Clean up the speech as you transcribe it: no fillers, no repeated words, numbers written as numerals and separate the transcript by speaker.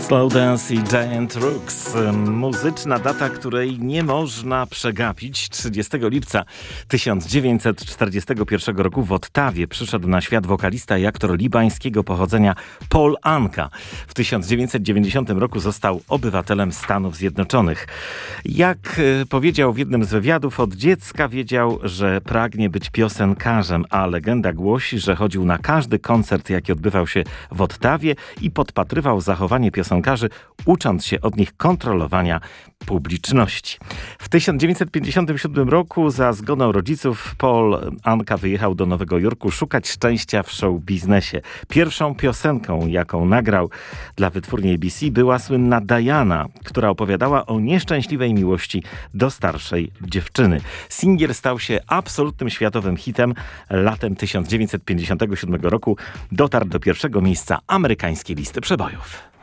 Speaker 1: Slow Dance i Giant Rooks. Muzyczna data, której nie można przegapić. 30 lipca 1941 roku w Ottawie przyszedł na świat wokalista i aktor libańskiego pochodzenia Paul Anka. W 1990 roku został obywatelem Stanów Zjednoczonych. Jak powiedział w jednym z wywiadów, od dziecka wiedział, że pragnie być piosenkarzem, a legenda głosi, że chodził na każdy koncert, jaki odbywał się w Ottawie i podpatrywał zachowanie piosenkarzy, ucząc się od nich kontrolowania publiczności. W 1957 roku za zgodą rodziców Paul Anka wyjechał do Nowego Jorku szukać szczęścia w show biznesie. Pierwszą piosenką, jaką nagrał dla wytwórni ABC, była słynna Diana, która opowiadała o nieszczęśliwej miłości do starszej dziewczyny. Singiel stał się absolutnym światowym hitem. Latem 1957 roku dotarł do pierwszego miejsca amerykańskiej listy przebojów.